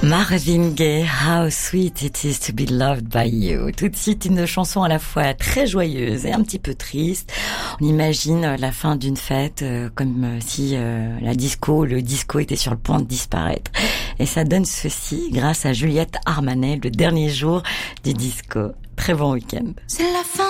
Marvin Gaye, How Sweet It Is to Be Loved by You. Tout de suite, une chanson à la fois très joyeuse et un petit peu triste. On imagine la fin d'une fête comme si le disco était sur le point de disparaître. Et ça donne ceci grâce à Juliette Armanet, le dernier jour du disco. Très bon week-end. C'est la fin